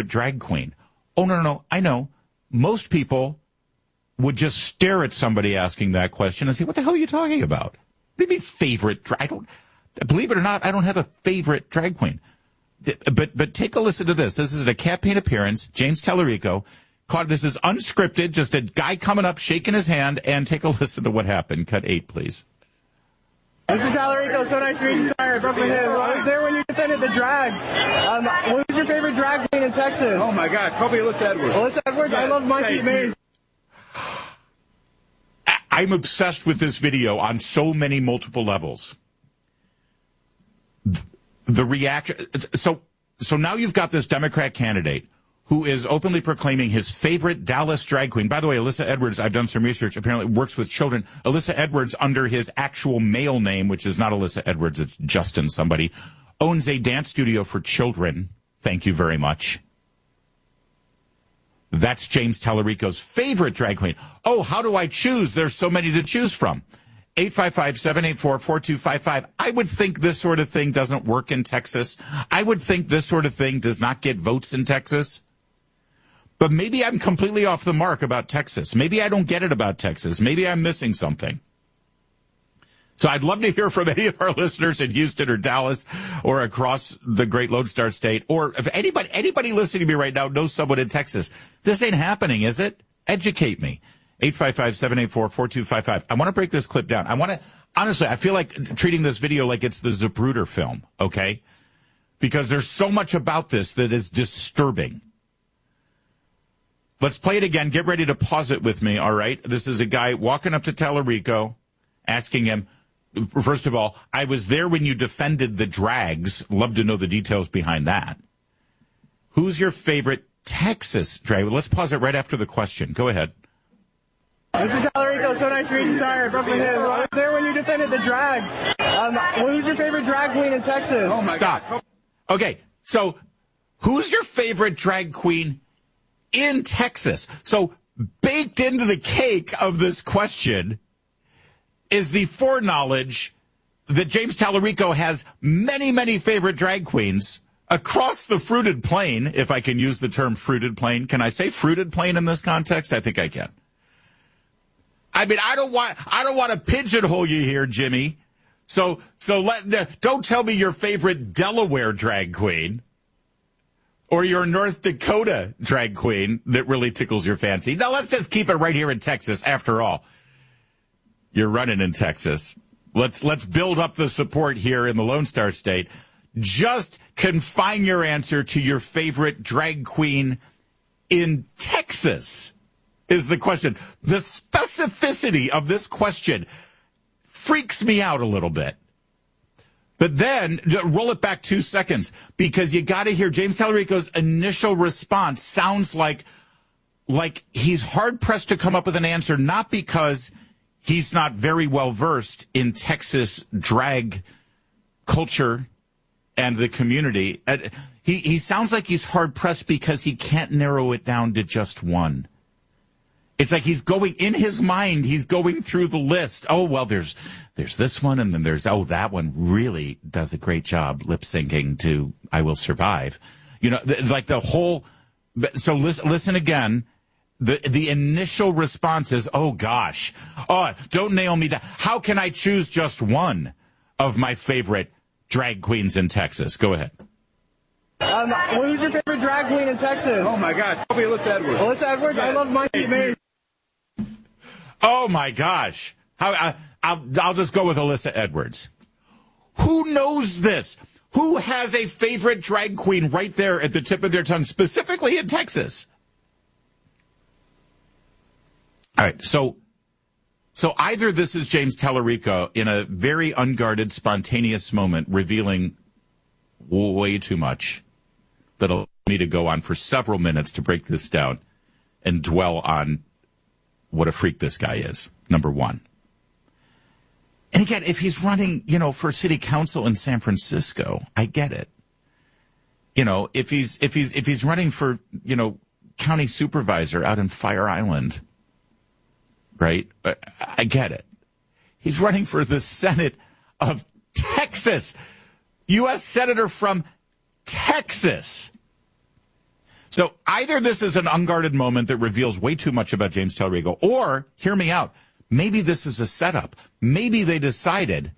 favorite drag queen. Oh, no, I know. Most people would just stare at somebody asking that question and say, what the hell are you talking about? What do you mean favorite? Believe it or not, I don't have a favorite drag queen. But take a listen to this. This is a campaign appearance. James Tallarico. This is unscripted, just a guy coming up, shaking his hand, and take a listen to what happened. Cut 8, please. Mr. Tallarico, so nice to meet you, sir. Brooklyn Hill. I was there when you defended the drags. What was your favorite drag queen in Texas? Oh, my gosh, probably Alyssa Edwards. Alyssa Edwards? Yeah. I love Monkey Maze. I'm obsessed with this video on so many multiple levels. The reaction. So now you've got this Democrat candidate who is openly proclaiming his favorite Dallas drag queen. By the way, Alyssa Edwards, I've done some research, apparently works with children. Alyssa Edwards, under his actual male name, which is not Alyssa Edwards, it's Justin somebody, owns a dance studio for children. Thank you very much. That's James Tallarico's favorite drag queen. Oh, how do I choose? There's so many to choose from. 855-784-4255. I would think this sort of thing doesn't work in Texas. I would think this sort of thing does not get votes in Texas. But maybe I'm completely off the mark about Texas. Maybe I don't get it about Texas. Maybe I'm missing something. So I'd love to hear from any of our listeners in Houston or Dallas or across the great Lone Star State. Or if anybody listening to me right now knows someone in Texas. This ain't happening, is it? Educate me. 855-784-4255. I want to break this clip down. Honestly, I feel like treating this video like it's the Zapruder film, okay? Because there's so much about this that is disturbing. Let's play it again. Get ready to pause it with me, all right? This is a guy walking up to Tallarico, asking him, first of all, I was there when you defended the drags. Love to know the details behind that. Who's your favorite Texas drag? Let's pause it right after the question. Go ahead. Mr. Tallarico, so nice to meet you, sir. Brooklyn Hill. I was there when you defended the drags. What was your favorite drag queen in Texas? Oh, my Stop. gosh. Okay, so who's your favorite drag queen in Texas? So baked into the cake of this question is the foreknowledge that James Tallarico has many, many favorite drag queens across the fruited plain, if I can use the term fruited plain. Can I say fruited plain in this context? I think I can. I mean, I don't want to pigeonhole you here, Jimmy. So don't tell me your favorite Delaware drag queen or your North Dakota drag queen that really tickles your fancy. No, let's just keep it right here in Texas. After all, you're running in Texas. Let's build up the support here in the Lone Star State. Just confine your answer to your favorite drag queen in Texas is the question. The specificity of this question freaks me out a little bit. But then, roll it back 2 seconds, because you got to hear James Tallarico's initial response sounds like he's hard-pressed to come up with an answer, not because he's not very well-versed in Texas drag culture and the community. He sounds like he's hard-pressed because he can't narrow it down to just one. It's like he's going, in his mind, he's going through the list. Oh, well, there's this one, and then that one really does a great job lip-syncing to I Will Survive. You know, like the whole, so listen again. The initial response is, oh, gosh. Oh, don't nail me down. How can I choose just one of my favorite drag queens in Texas? Go ahead. What was your favorite drag queen in Texas? Oh, my gosh, probably Alyssa Edwards. Alyssa Edwards? Yeah. I love Monkey Maze. Oh, my gosh. I'll just go with Alyssa Edwards. Who knows this? Who has a favorite drag queen right there at the tip of their tongue, specifically in Texas? All right, so either this is James Tallarico in a very unguarded, spontaneous moment revealing way too much that'll allow me to go on for several minutes to break this down and dwell on what a freak this guy is, number one. And again, if he's running, for city council in San Francisco, I get it. If he's running for, county supervisor out in Fire Island, right? I get it. He's running for the Senate of Texas, U.S. Senator from Texas. So either this is an unguarded moment that reveals way too much about James Tellerico, or, hear me out, maybe this is a setup. Maybe they decided,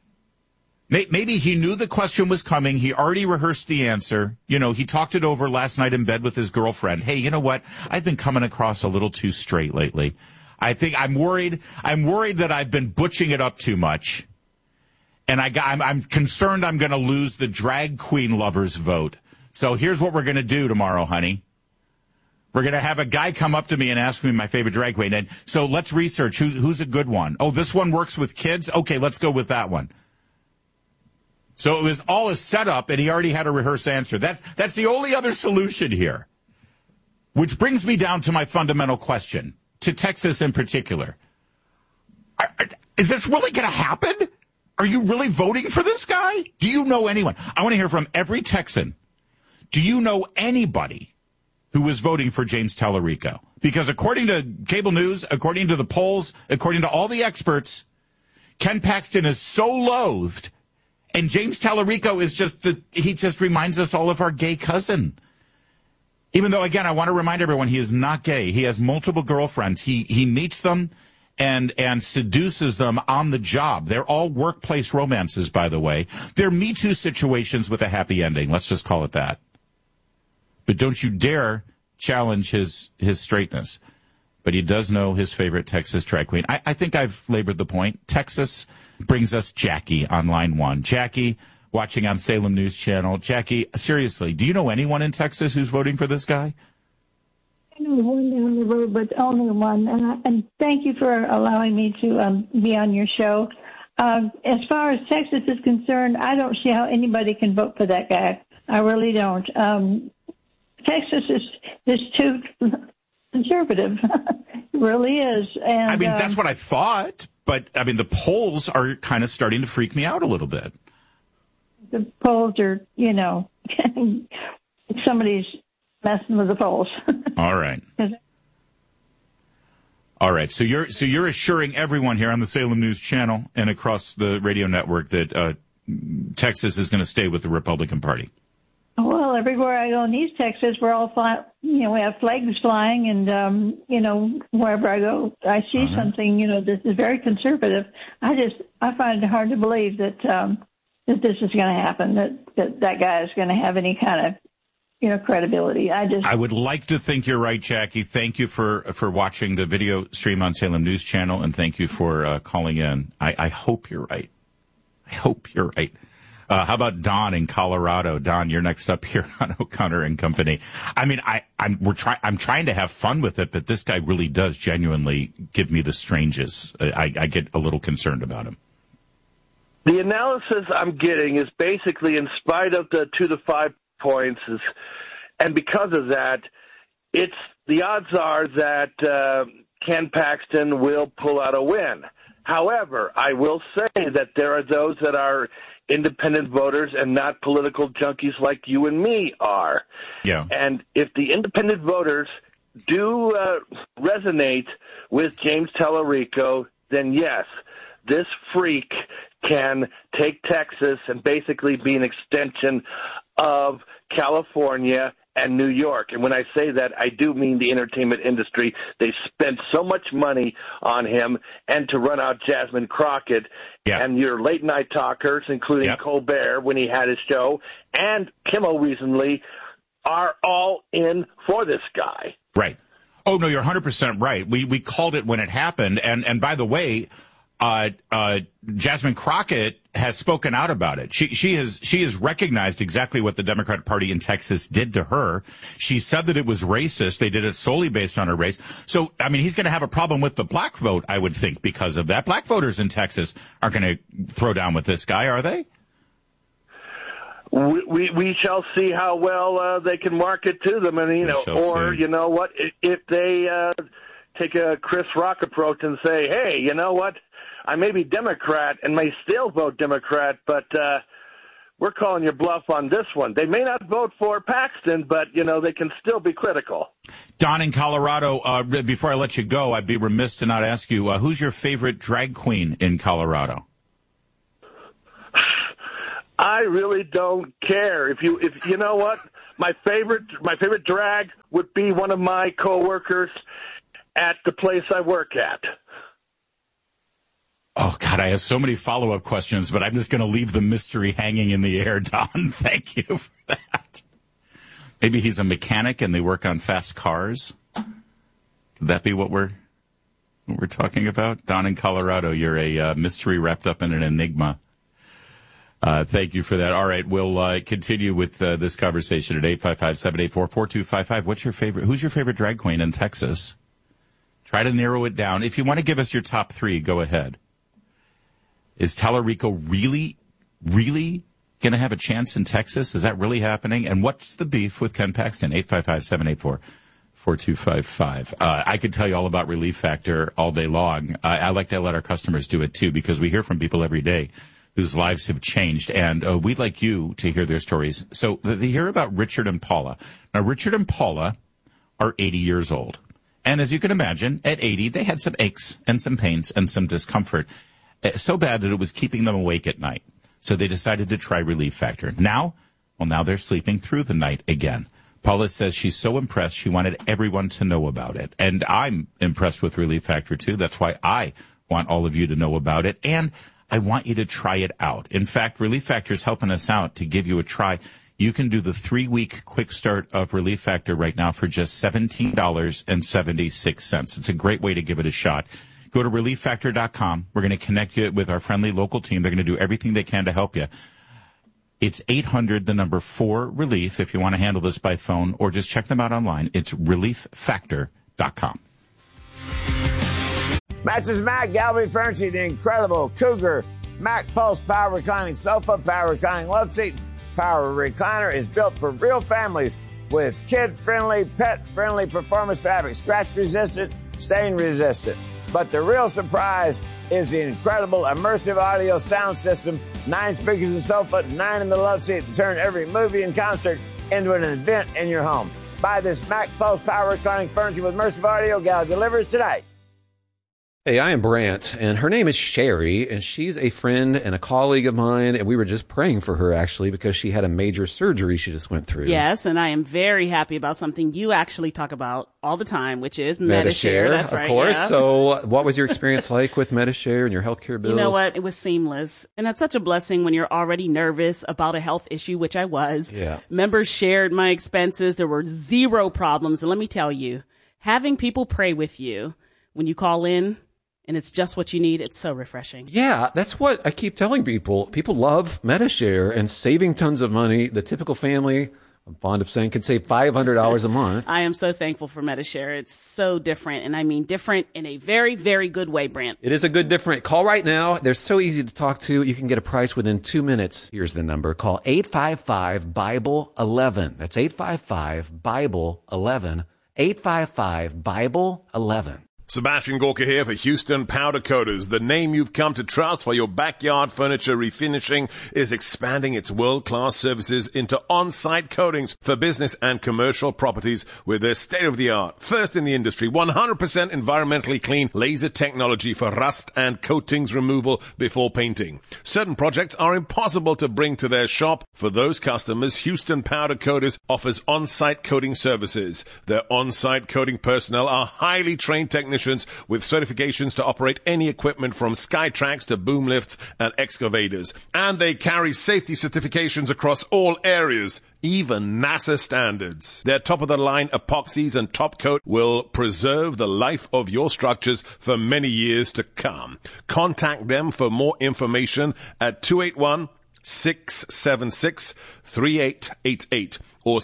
maybe he knew the question was coming. He already rehearsed the answer. You know, he talked it over last night in bed with his girlfriend. Hey, you know what? I've been coming across a little too straight lately. I think I'm worried that I've been butching it up too much. And I'm concerned I'm going to lose the drag queen lovers vote. So here's what we're going to do tomorrow, honey. We're going to have a guy come up to me and ask me my favorite drag queen. And so let's research who's a good one. Oh, this one works with kids? Okay, let's go with that one. So it was all a setup, and he already had a rehearsed answer. That's the only other solution here. Which brings me down to my fundamental question, to Texas in particular. Is this really going to happen? Are you really voting for this guy? Do you know anyone? I want to hear from every Texan. Do you know anybody who is voting for James Tellerico? Because according to cable news, according to the polls, according to all the experts, Ken Paxton is so loathed, and James Tellerico is he just reminds us all of our gay cousin. Even though, again, I want to remind everyone he is not gay. He has multiple girlfriends. He meets them and seduces them on the job. They're all workplace romances, by the way. They're Me Too situations with a happy ending. Let's just call it that. But don't you dare challenge his straightness. But he does know his favorite Texas drag queen. I think I've labored the point. Texas brings us Jackie on line one. Jackie, watching on Salem News Channel. Jackie, seriously, do you know anyone in Texas who's voting for this guy? I know one down the road, but only one. And thank you for allowing me to be on your show. As far as Texas is concerned, I don't see how anybody can vote for that guy. I really don't. Texas is too conservative. It really is. And I mean, that's what I thought. But, I mean, the polls are kind of starting to freak me out a little bit. The polls are, somebody's messing with the polls. All right. All right. So you're assuring everyone here on the Salem News Channel and across the radio network that Texas is going to stay with the Republican Party. Well, everywhere I go in East Texas, we're all we have flags flying, and wherever I go, I see something, this is very conservative. I find it hard to believe that this is going to happen, that guy is going to have any kind of credibility. I would like to think you're right, Jackie. Thank you for watching the video stream on Salem News Channel, and thank you for calling in. I hope you're right. I hope you're right. How about Don in Colorado? Don, you're next up here on O'Connor and Company. I mean, I'm trying to have fun with it, but this guy really does genuinely give me the strangest. I get a little concerned about him. The analysis I'm getting is basically, in spite of the 2 to 5 points, and because of that, the odds are that Ken Paxton will pull out a win. However, I will say that there are those that are independent voters and not political junkies like you and me are. Yeah. And if the independent voters do resonate with James Tellerico, then yes, this freak can take Texas and basically be an extension of California and New York. And when I say that, I do mean the entertainment industry. They spent so much money on him, and to run out Jasmine Crockett, and your late night talkers, including Colbert when he had his show, and Kimmel recently, are all in for this guy. Right. Oh, no, you're 100% right. We called it when it happened. And by the way, Jasmine Crockett has spoken out about it. She has recognized exactly what the Democratic Party in Texas did to her. She said that it was racist. They did it solely based on her race. So, I mean, he's going to have a problem with the black vote, I would think, because of that. Black voters in Texas aren't going to throw down with this guy, are they? We shall see how well they can market to them, and you know what, if they take a Chris Rock approach and say, hey, you know what, I may be Democrat and may still vote Democrat, but we're calling your bluff on this one. They may not vote for Paxton, but, they can still be critical. Don in Colorado, before I let you go, I'd be remiss to not ask you, who's your favorite drag queen in Colorado? I really don't care. If you know what, my favorite drag would be one of my coworkers at the place I work at. Oh, God, I have so many follow-up questions, but I'm just going to leave the mystery hanging in the air, Don. Thank you for that. Maybe he's a mechanic and they work on fast cars. Could that be what we're talking about? Don in Colorado, you're a mystery wrapped up in an enigma. Thank you for that. All right, we'll continue with this conversation at 855-784-4255. Who's your favorite drag queen in Texas? Try to narrow it down. If you want to give us your top three, go ahead. Is Tallarico really going to have a chance in Texas? Is that really happening? And what's the beef with Ken Paxton? 855-784-4255. I could tell you all about Relief Factor all day long. I like to let our customers do it, too, because we hear from people every day whose lives have changed, and we'd like you to hear their stories. So they hear about Richard and Paula. Now, Richard and Paula are 80 years old. And as you can imagine, at 80, they had some aches and some pains and some discomfort. So bad that it was keeping them awake at night. So they decided to try Relief Factor. Now they're sleeping through the night again. Paula says she's so impressed, she wanted everyone to know about it. And I'm impressed with Relief Factor, too. That's why I want all of you to know about it. And I want you to try it out. In fact, Relief Factor is helping us out to give you a try. You can do the 3-week quick start of Relief Factor right now for just $17.76. It's a great way to give it a shot. Go to ReliefFactor.com. We're going to connect you with our friendly local team. They're going to do everything they can to help you. It's 800-4-RELIEF if you want to handle this by phone, or just check them out online. It's ReliefFactor.com. Matches Mac, Gallery Furniture, the incredible Cougar Mac Pulse Power Reclining Sofa, Power Reclining Love Seat, Power Recliner is built for real families with kid-friendly, pet-friendly performance fabric, scratch-resistant, stain-resistant. But the real surprise is the incredible immersive audio sound system, 9 speakers in the sofa, 9 in the love seat to turn every movie and concert into an event in your home. Buy this Mac Pulse Power Reclining Furniture with immersive audio. Gallery delivers today. Hey, I am Brant, and her name is Sherry, and she's a friend and a colleague of mine, and we were just praying for her, actually, because she had a major surgery she just went through. Yes, and I am very happy about something you actually talk about all the time, which is Medi-Share. That's right, of course. Yeah. So what was your experience like with Medi-Share and your healthcare bills? You know what? It was seamless, and that's such a blessing when you're already nervous about a health issue, which I was. Yeah. Members shared my expenses. There were 0 problems, and let me tell you, having people pray with you when you call in, and it's just what you need. It's so refreshing. Yeah, that's what I keep telling people. People love Medi-Share and saving tons of money. The typical family, I'm fond of saying, can save $500 a month. I am so thankful for Medi-Share. It's so different, and I mean different in a very, very good way, Brant. It is a good different. Call right now. They're so easy to talk to. You can get a price within 2 minutes. Here's the number. Call 855-BIBLE-11. That's 855-BIBLE-11. 855-BIBLE-11. Sebastian Gorka here for Houston Powder Coaters. The name you've come to trust for your backyard furniture refinishing is expanding its world-class services into on-site coatings for business and commercial properties with their state-of-the-art, first in the industry, 100% environmentally clean laser technology for rust and coatings removal before painting. Certain projects are impossible to bring to their shop. For those customers, Houston Powder Coaters offers on-site coating services. Their on-site coating personnel are highly trained technicians with certifications to operate any equipment from Skytrax to boom lifts and excavators. And they carry safety certifications across all areas, even NASA standards. Their top-of-the-line epoxies and top coat will preserve the life of your structures for many years to come. Contact them for more information at 281-676-3888 or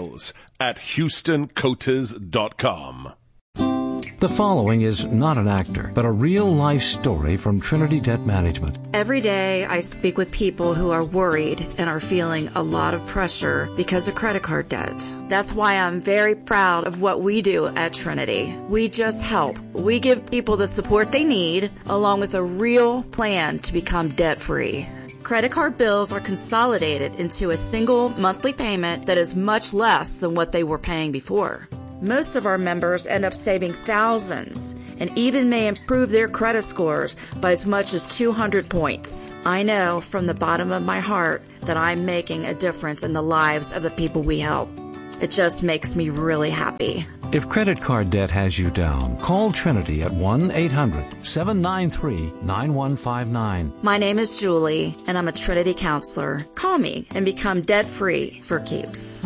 sales@HoustonCoaters.com. The following is not an actor, but a real-life story from Trinity Debt Management. Every day I speak with people who are worried and are feeling a lot of pressure because of credit card debt. That's why I'm very proud of what we do at Trinity. We just help. We give people the support they need, along with a real plan to become debt-free. Credit card bills are consolidated into a single monthly payment that is much less than what they were paying before. Most of our members end up saving thousands and even may improve their credit scores by as much as 200 points. I know from the bottom of my heart that I'm making a difference in the lives of the people we help. It just makes me really happy. If credit card debt has you down, call Trinity at 1-800-793-9159. My name is Julie, and I'm a Trinity counselor. Call me and become debt-free for keeps.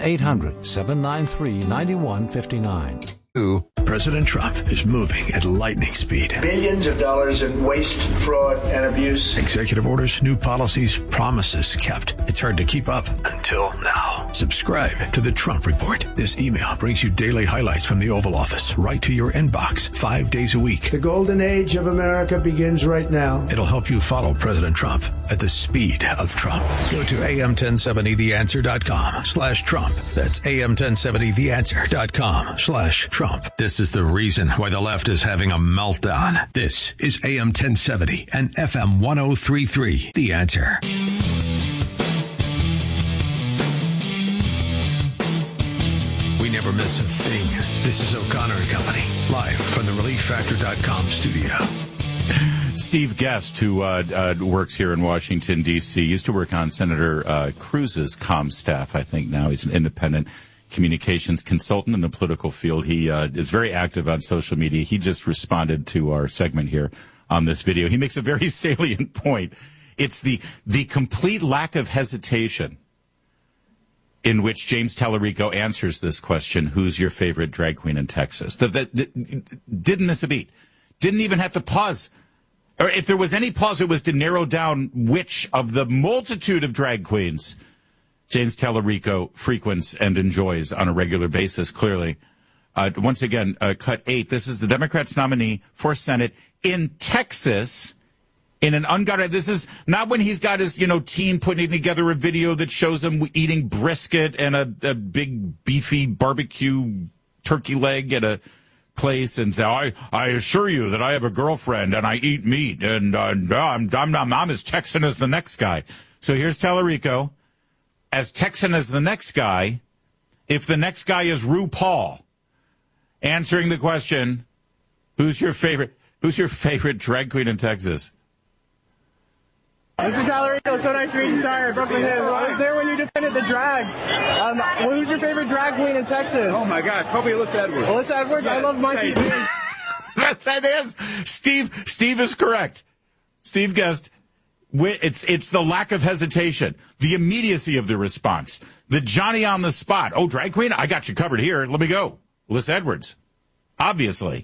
1-800-793-9159. President Trump is moving at lightning speed. Billions of dollars in waste, fraud, and abuse. Executive orders, new policies, promises kept. It's hard to keep up until now. Subscribe to the Trump Report. This email brings you daily highlights from the Oval Office right to your inbox 5 days a week. The golden age of America begins right now. It'll help you follow President Trump at the speed of Trump. Go to am1070theanswer.com/Trump. That's am1070theanswer.com/Trump. This is the reason why the left is having a meltdown. This is AM 1070 and FM 1033. The Answer. We never miss a thing. This is O'Connor and Company, live from the ReliefFactor.com studio. Steve Guest, who works here in Washington, D.C., used to work on Senator Cruz's comm staff. I think now he's an independent communications consultant in the political field. He is very active on social media. He just responded to our segment here on this video. He makes a very salient point. It's the complete lack of hesitation in which James Tallarico answers this question, who's your favorite drag queen in Texas? That didn't miss a beat. Didn't even have to pause. Or if there was any pause, it was to narrow down which of the multitude of drag queens James Tallarico frequents and enjoys on a regular basis, clearly. Once again, cut 8. This is the Democrats' nominee for Senate in Texas in an unguided. This is not when he's got his, team putting together a video that shows him eating brisket and a big beefy barbecue turkey leg at a place and say, I assure you that I have a girlfriend and I eat meat and I'm as Texan as the next guy. So here's Tallarico. As Texan as the next guy, if the next guy is RuPaul, answering the question, who's your favorite drag queen in Texas? Mr. Tallarico, so nice to meet you, sire. Brooklyn Hills. I was there when you defended the drags. Who's your favorite drag queen in Texas? Oh my gosh, probably Alyssa Edwards. Alyssa Edwards? Yes. I love Mikey. That is. Steve is correct. Steve Guest. It's the lack of hesitation, the immediacy of the response, the Johnny on the spot. Oh, drag queen, I got you covered here. Let me go. Alyssa Edwards, obviously.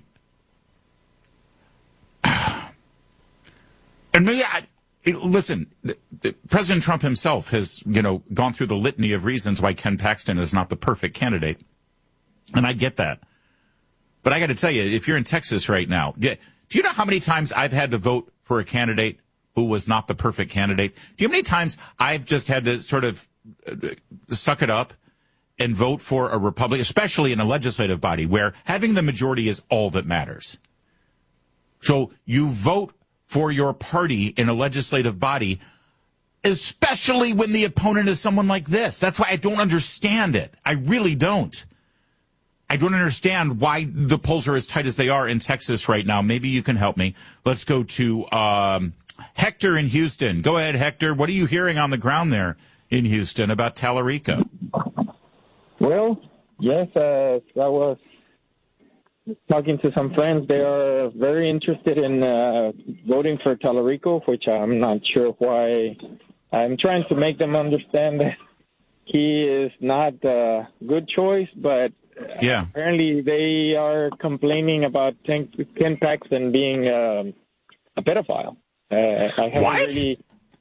And maybe listen, President Trump himself has, gone through the litany of reasons why Ken Paxton is not the perfect candidate, and I get that. But I got to tell you, if you're in Texas right now, do you know how many times I've had to vote for a candidate who was not the perfect candidate? Do you know how many times I've just had to sort of suck it up and vote for a Republican, especially in a legislative body where having the majority is all that matters? So you vote for your party in a legislative body, especially when the opponent is someone like this. That's why I don't understand it. I really don't. I don't understand why the polls are as tight as they are in Texas right now. Maybe you can help me. Let's go to Hector in Houston. Go ahead, Hector. What are you hearing on the ground there in Houston about Tallarico? Well, yes, I was talking to some friends. They are very interested in voting for Tallarico, which I'm not sure why. I'm trying to make them understand that he is not a good choice, but apparently they are complaining about Ken Paxton being a pedophile. What? Really...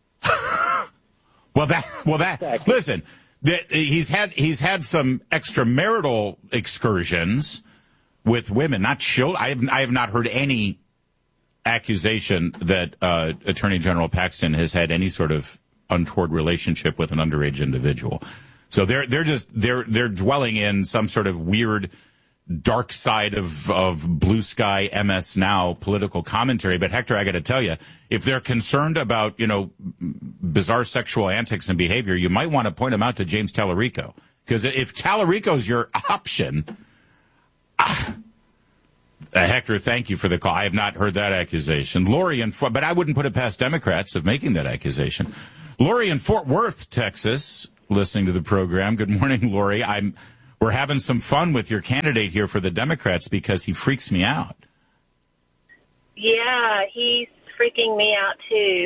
well, exactly. Listen, he's had some extramarital excursions with women, not children. I have not heard any accusation that Attorney General Paxton has had any sort of untoward relationship with an underage individual. So they're dwelling in some sort of weird dark side of blue sky MS Now political commentary. But Hector, I got to tell you, if they're concerned about, bizarre sexual antics and behavior, you might want to point them out to James Tallarico. Because if Tallarico's your option, Hector, thank you for the call. I have not heard that accusation. Lori but I wouldn't put it past Democrats of making that accusation. Lori in Fort Worth, Texas, listening to the program. Good morning, Lori. We're having some fun with your candidate here for the Democrats because he freaks me out. Yeah, he's freaking me out too.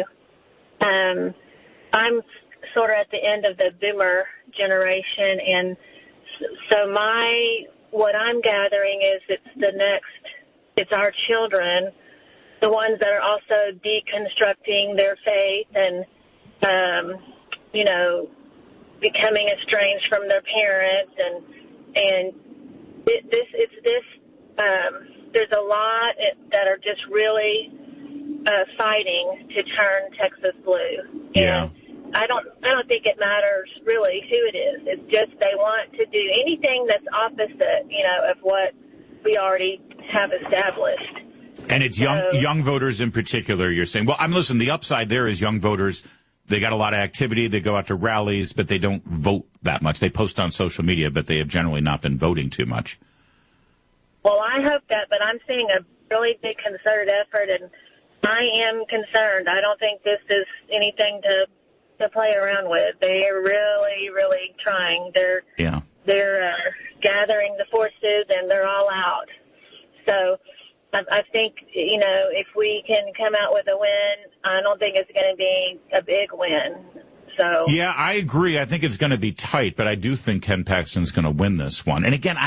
I'm sort of at the end of the boomer generation, and so what I'm gathering is it's our children, the ones that are also deconstructing their faith and, becoming estranged from their parents, and there's a lot that are just really fighting to turn Texas blue. Yeah. And I don't think it matters really who it is. It's just they want to do anything that's opposite, of what we already have established. And it's young voters in particular, you're saying. Well, listen, the upside there is young voters, they got a lot of activity, they go out to rallies, but they don't vote that much. They post on social media, but they have generally not been voting too much. Well, I hope that, but I'm seeing a really big concerted effort, and I am concerned. I don't think this is anything to play around with. They're really, really trying. They're gathering the forces, and they're all out. So I think, if we can come out with a win, I don't think it's going to be a big win. So yeah, I agree. I think it's going to be tight, but I do think Ken Paxton's going to win this one. And again,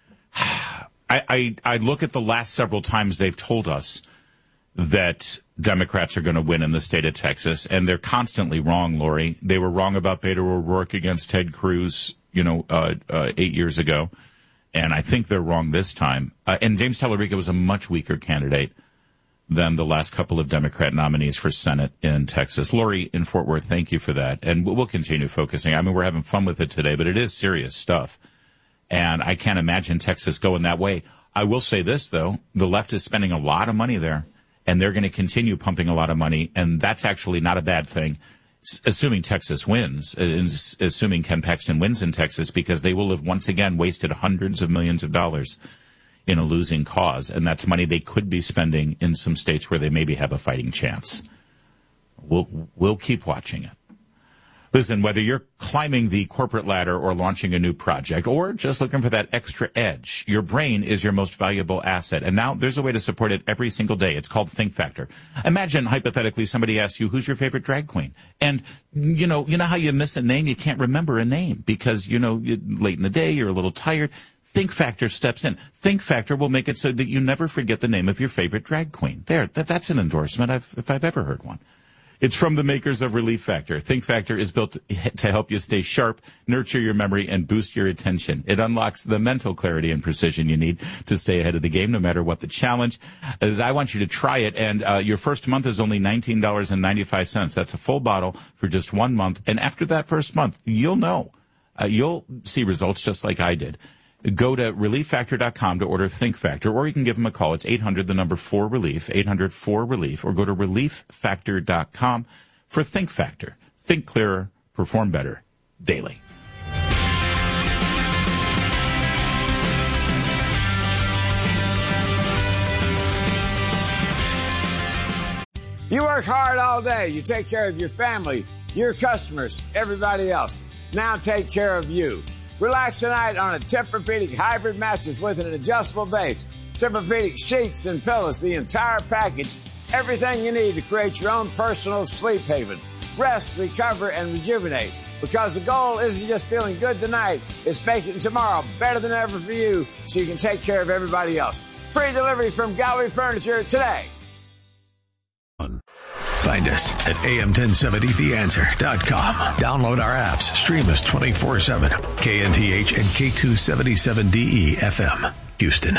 I look at the last several times they've told us that Democrats are going to win in the state of Texas, and they're constantly wrong, Lori. They were wrong about Beto O'Rourke against Ted Cruz, 8 years ago. And I think they're wrong this time. And James Tallarico was a much weaker candidate than the last couple of Democrat nominees for Senate in Texas. Lori in Fort Worth, thank you for that. And we'll continue focusing. We're having fun with it today, but it is serious stuff. And I can't imagine Texas going that way. I will say this, though. The left is spending a lot of money there, and they're going to continue pumping a lot of money. And that's actually not a bad thing, assuming Texas wins, assuming Ken Paxton wins in Texas, because they will have once again wasted hundreds of millions of dollars in a losing cause. And that's money they could be spending in some states where they maybe have a fighting chance. We'll keep watching it. Listen, whether you're climbing the corporate ladder or launching a new project or just looking for that extra edge, your brain is your most valuable asset. And now there's a way to support it every single day. It's called Think Factor. Imagine, hypothetically, somebody asks you, who's your favorite drag queen? And, you know how you miss a name? You can't remember a name because, late in the day, you're a little tired. Think Factor steps in. Think Factor will make it so that you never forget the name of your favorite drag queen. That's an endorsement if I've ever heard one. It's from the makers of Relief Factor. Think Factor is built to help you stay sharp, nurture your memory, and boost your attention. It unlocks the mental clarity and precision you need to stay ahead of the game, no matter what the challenge. As I want you to try it, and your first month is only $19.95. That's a full bottle for just 1 month. And after that first month, you'll know. You'll see results just like I did. Go to ReliefFactor.com to order Think Factor, or you can give them a call. It's 800-4RELIEF, 800-4RELIEF, or go to ReliefFactor.com for Think Factor. Think clearer, perform better, daily. You work hard all day. You take care of your family, your customers, everybody else. Now take care of you. Relax tonight on a Tempur-Pedic hybrid mattress with an adjustable base. Tempur-Pedic sheets and pillows, the entire package. Everything you need to create your own personal sleep haven. Rest, recover, and rejuvenate. Because the goal isn't just feeling good tonight, it's making tomorrow better than ever for you so you can take care of everybody else. Free delivery from Gallery Furniture today. Find us at am1070theanswer.com. Download our apps. Stream us 24/7. KNTH and K277DE FM, Houston.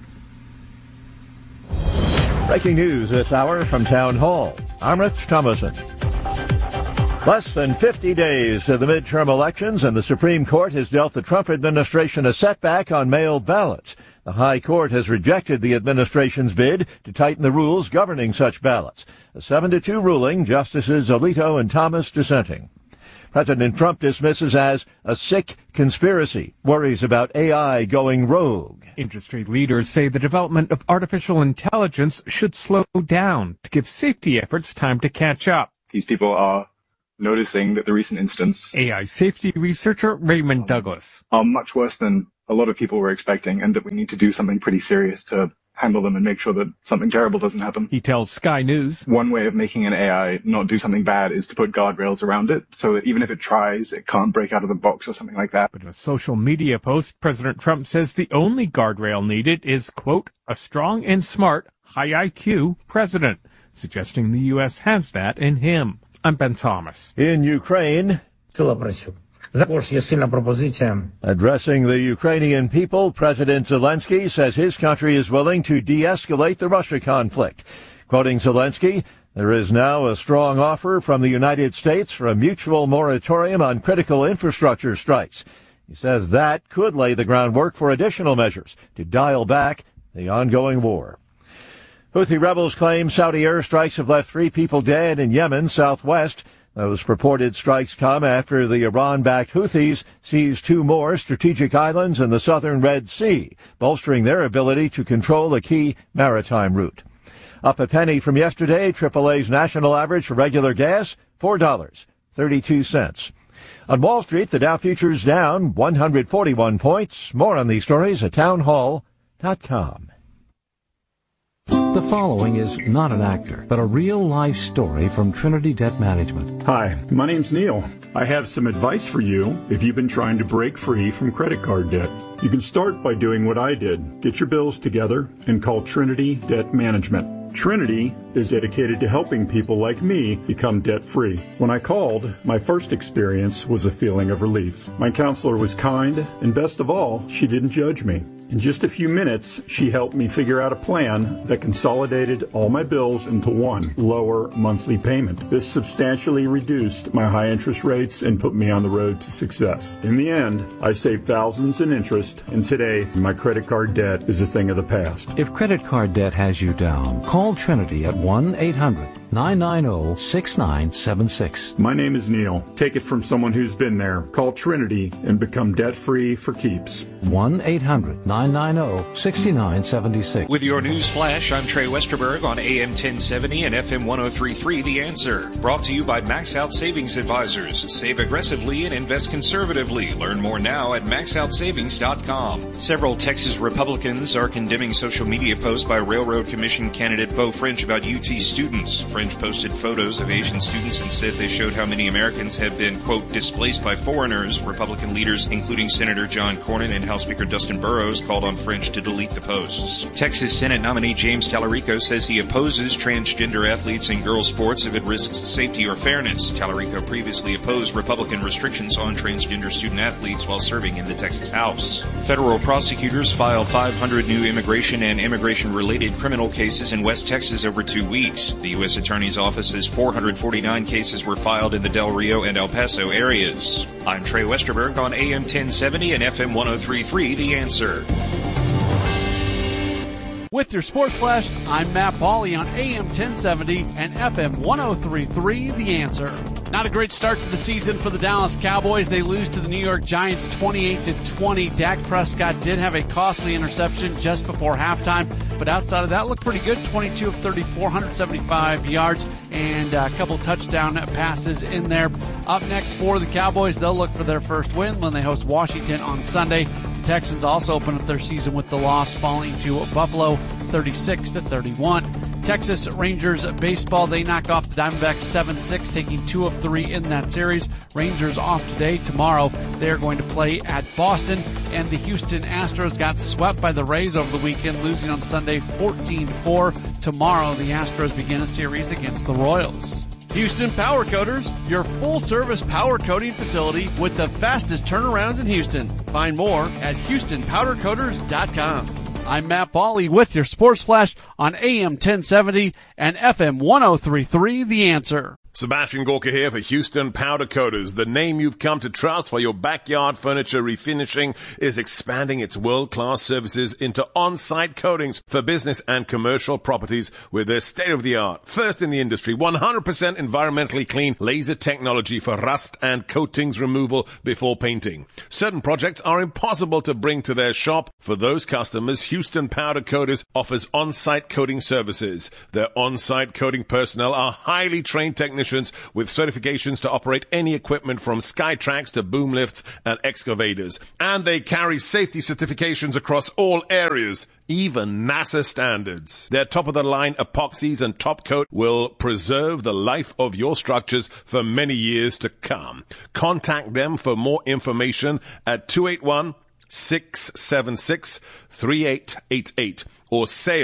Breaking news this hour from Town Hall. I'm Rich Thomason. Less than 50 days to the midterm elections, and the Supreme Court has dealt the Trump administration a setback on mail ballots. The High Court has rejected the administration's bid to tighten the rules governing such ballots. A 7-2 ruling, Justices Alito and Thomas dissenting. President Trump dismisses as a sick conspiracy, worries about AI going rogue. Industry leaders say the development of artificial intelligence should slow down to give safety efforts time to catch up. These people are noticing that the recent instance, AI safety researcher Raymond Douglas, are much worse than a lot of people were expecting, and that we need to do something pretty serious to handle them and make sure that something terrible doesn't happen. He tells Sky News one way of making an AI not do something bad is to put guardrails around it, so that even if it tries, it can't break out of the box or something like that. But in a social media post, President Trump says the only guardrail needed is, quote, a strong and smart, high IQ president, suggesting the U.S. has that in him. I'm Ben Thomas. In Ukraine, addressing the Ukrainian people, President Zelensky says his country is willing to de-escalate the Russia conflict. Quoting Zelensky, there is now a strong offer from the United States for a mutual moratorium on critical infrastructure strikes. He says that could lay the groundwork for additional measures to dial back the ongoing war. Houthi rebels claim Saudi airstrikes have left 3 people dead in Yemen's southwest. Those purported strikes come after the Iran-backed Houthis seized 2 more strategic islands in the southern Red Sea, bolstering their ability to control a key maritime route. Up a penny from yesterday, AAA's national average for regular gas, $4.32. On Wall Street, the Dow futures down 141 points. More on these stories at townhall.com. The following is not an actor, but a real-life story from Trinity Debt Management. Hi, my name's Neil. I have some advice for you if you've been trying to break free from credit card debt. You can start by doing what I did. Get your bills together and call Trinity Debt Management. Trinity is dedicated to helping people like me become debt-free. When I called, my first experience was a feeling of relief. My counselor was kind, and best of all, she didn't judge me. In just a few minutes, she helped me figure out a plan that consolidated all my bills into one lower monthly payment. This substantially reduced my high interest rates and put me on the road to success. In the end, I saved thousands in interest, and today, my credit card debt is a thing of the past. If credit card debt has you down, call Trinity at 1-800-990-6976. My name is Neil. Take it from someone who's been there. Call Trinity and become debt-free for keeps. 1-800-990-6976. With your news flash, I'm Trey Westerberg on AM 1070 and FM 103.3 The Answer. Brought to you by Max Out Savings Advisors. Save aggressively and invest conservatively. Learn more now at maxoutsavings.com. Several Texas Republicans are condemning social media posts by Railroad Commission candidate Beau French about UT students. French posted photos of Asian students and said they showed how many Americans have been, quote, displaced by foreigners. Republican leaders, including Senator John Cornyn and House Speaker Dustin Burrows, called on French to delete the posts. Texas Senate nominee James Tallarico says he opposes transgender athletes in girls' sports if it risks safety or fairness. Tallarico previously opposed Republican restrictions on transgender student athletes while serving in the Texas House. Federal prosecutors filed 500 new immigration and immigration-related criminal cases in West Texas over 2 weeks. The U.S. Attorney's Office says 449 cases were filed in the Del Rio and El Paso areas. I'm Trey Westerberg on AM 1070 and FM 103.3 The Answer. With your Sports Flash, I'm Matt Pauley on AM 1070 and FM 103.3 The Answer. Not a great start to the season for the Dallas Cowboys. They lose to the New York Giants 28-20. Dak Prescott did have a costly interception just before halftime, but outside of that, looked pretty good. 22 of 34, 175 yards, and a couple touchdown passes in there. Up next for the Cowboys, they'll look for their first win when they host Washington on Sunday. The Texans also open up their season with the loss, falling to Buffalo 36-31. Texas Rangers baseball, they knock off the Diamondbacks 7-6, taking 2 of 3 in that series. Rangers off today. Tomorrow they're going to play at Boston. And the Houston Astros got swept by the Rays over the weekend, losing on Sunday 14-4. Tomorrow the Astros begin a series against the Royals. Houston Power Coaters, your full-service power coating facility with the fastest turnarounds in Houston. Find more at HoustonPowderCoaters.com. I'm Matt Pauley with your Sports Flash on AM 1070 and FM 103.3 The Answer. Sebastian Gorka here for Houston Powder Coaters. The name you've come to trust for your backyard furniture refinishing is expanding its world-class services into on-site coatings for business and commercial properties with their state-of-the-art, first in the industry, 100% environmentally clean laser technology for rust and coatings removal before painting. Certain projects are impossible to bring to their shop. For those customers, Houston Powder Coaters offers on-site coating services. Their on-site coating personnel are highly trained technicians with certifications to operate any equipment from Skytrax to boom lifts and excavators. And they carry safety certifications across all areas, even NASA standards. Their top-of-the-line epoxies and top coat will preserve the life of your structures for many years to come. Contact them for more information at 281-676-3888 or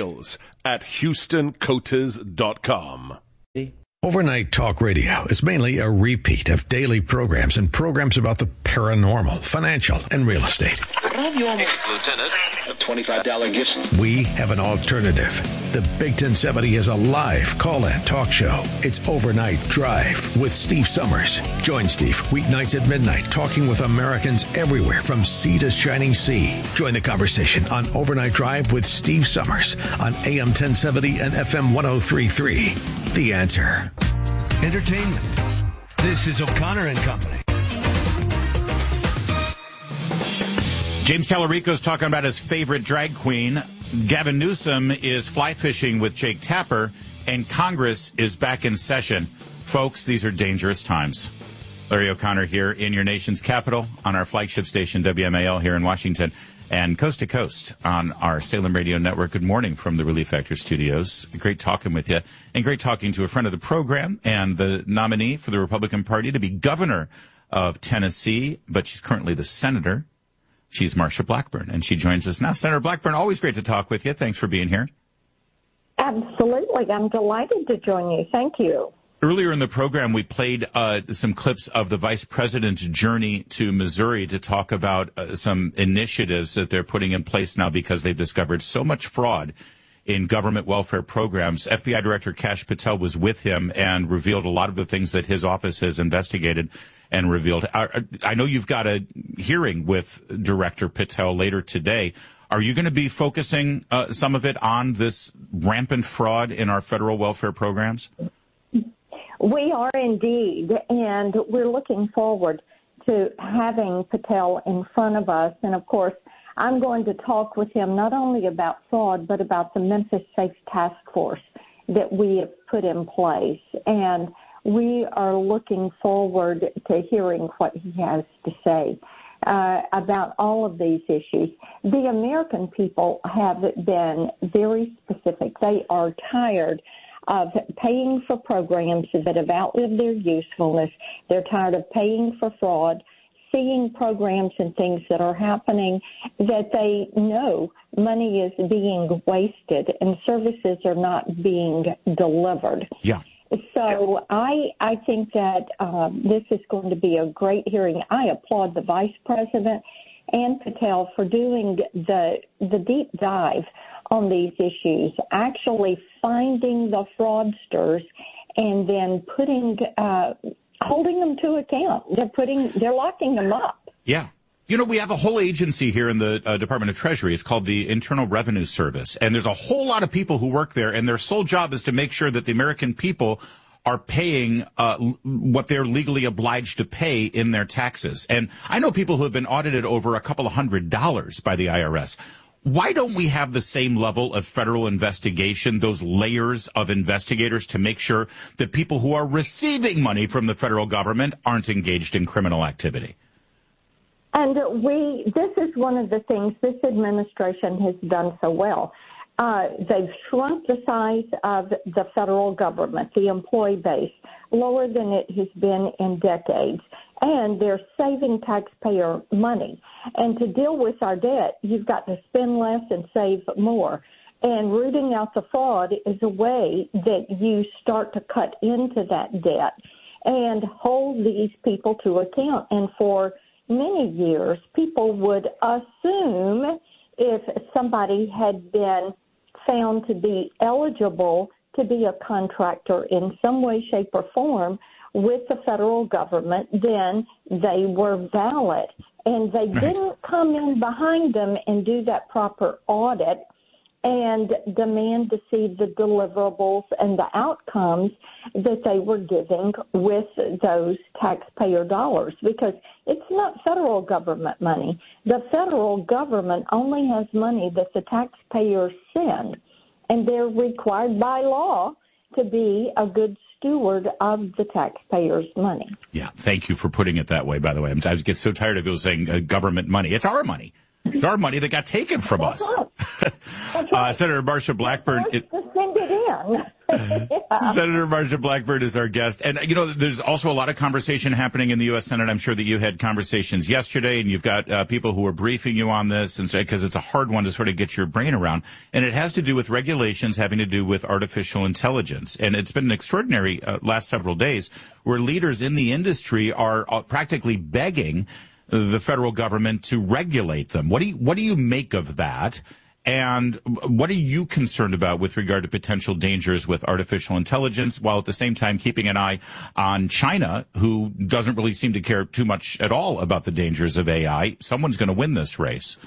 sales@HoustonCoaters.com. Overnight Talk Radio is mainly a repeat of daily programs and programs about the paranormal, financial, and real estate. Lieutenant, a $25 gift. We have an alternative. The Big 1070 is a live call-in talk show. It's Overnight Drive with Steve Summers. Join Steve weeknights at midnight, talking with Americans everywhere from sea to shining sea. Join the conversation on Overnight Drive with Steve Summers on AM 1070 and FM 1033. The Answer. Entertainment. This is O'Connor and Company. James Tallarico's talking about his favorite drag queen. Gavin Newsom is fly fishing with Jake Tapper, and Congress is back in session. Folks, these are dangerous times. Larry O'Connor here in your nation's capital on our flagship station, WMAL, here in Washington, and coast to coast on our Salem Radio Network. Good morning from the Relief Factor studios. Great talking with you, and great talking to a friend of the program and the nominee for the Republican Party to be governor of Tennessee, but she's currently the senator. She's Marsha Blackburn, and she joins us now. Senator Blackburn, always great to talk with you. Thanks for being here. Absolutely. I'm delighted to join you. Thank you. Earlier in the program, we played some clips of the vice president's journey to Missouri to talk about some initiatives that they're putting in place now because they've discovered so much fraud in government welfare programs. FBI Director Kash Patel was with him and revealed a lot of the things that his office has investigated and revealed. I know you've got a hearing with Director Patel later today. Are you going to be focusing some of it on this rampant fraud in our federal welfare programs? We are indeed, and we're looking forward to having Patel in front of us. And, of course, I'm going to talk with him not only about fraud, but about the Memphis Safe Task Force that we have put in place. And we are looking forward to hearing what he has to say about all of these issues. The American people have been very specific. They are tired of paying for programs that have outlived their usefulness. They're tired of paying for fraud, seeing programs and things that are happening that they know money is being wasted and services are not being delivered. Yeah. So I think that this is going to be a great hearing. I applaud the Vice President and Patel for doing the deep dive on these issues, actually finding the fraudsters and then holding them to account. They're locking them up. Yeah. You know, we have a whole agency here in the Department of Treasury. It's called the Internal Revenue Service. And there's a whole lot of people who work there, and their sole job is to make sure that the American people are paying what they're legally obliged to pay in their taxes. And I know people who have been audited over a couple of $100 by the IRS. Why don't we have the same level of federal investigation, those layers of investigators to make sure that people who are receiving money from the federal government aren't engaged in criminal activity? And this is one of the things this administration has done so well. They've shrunk the size of the federal government, the employee base, lower than it has been in decades. And they're saving taxpayer money. And to deal with our debt, you've got to spend less and save more. And rooting out the fraud is a way that you start to cut into that debt and hold these people to account. And for many years, people would assume if somebody had been found to be eligible to be a contractor in some way, shape, or form with the federal government, then they were valid. And they didn't come in behind them and do that proper audit and demand to see the deliverables and the outcomes that they were giving with those taxpayer dollars, because it's not federal government money. The federal government only has money that the taxpayers send, and they're required by law to be a good steward of the taxpayers' money. Yeah, thank you for putting it that way, by the way. I get so tired of people saying government money. It's our money. It's our money that got taken from us. Right. Senator Marsha Blackburn. Send it in. Yeah. Senator Marsha Blackburn is our guest. And, there's also a lot of conversation happening in the U.S. Senate. I'm sure that you had conversations yesterday, and you've got people who are briefing you on this, and so, because it's a hard one to sort of get your brain around. And it has to do with regulations having to do with artificial intelligence. And it's been an extraordinary last several days where leaders in the industry are practically begging the federal government to regulate them. What do you make of that? And what are you concerned about with regard to potential dangers with artificial intelligence, while at the same time keeping an eye on China, who doesn't really seem to care too much at all about the dangers of AI? Someone's going to win this race.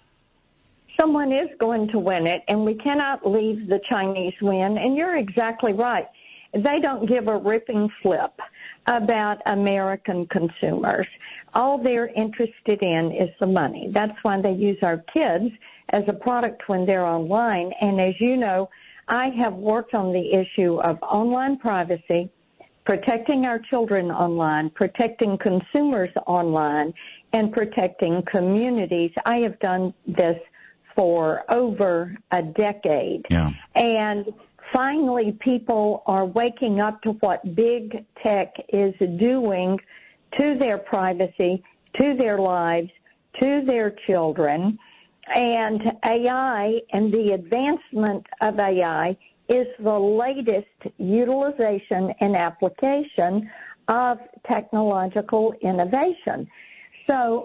Someone is going to win it, and we cannot leave the Chinese win. And you're exactly right. They don't give a ripping flip about American consumers. All they're interested in is the money. That's why they use our kids as a product when they're online. And as you know, I have worked on the issue of online privacy, protecting our children online, protecting consumers online, and protecting communities. I have done this for over a decade. Yeah. And finally, people are waking up to what big tech is doing to their privacy, to their lives, to their children. And AI and the advancement of AI is the latest utilization and application of technological innovation. So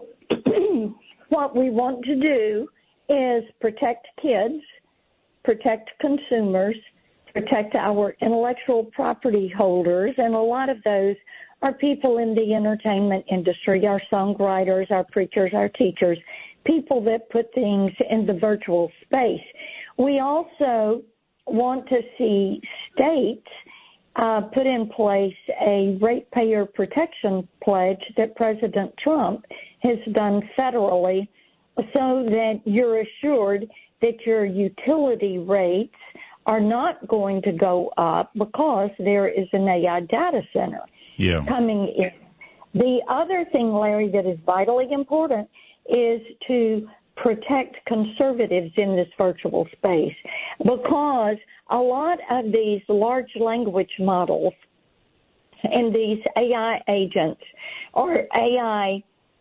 what we want to do is protect kids, protect consumers, protect our intellectual property holders, and a lot of those are people in the entertainment industry, our songwriters, our preachers, our teachers, people that put things in the virtual space. We also want to see states put in place a ratepayer protection pledge that President Trump has done federally, so that you're assured that your utility rates are not going to go up because there is an AI data center coming in. The other thing, Larry, that is vitally important is to protect conservatives in this virtual space, because a lot of these large language models and these AI agents or AI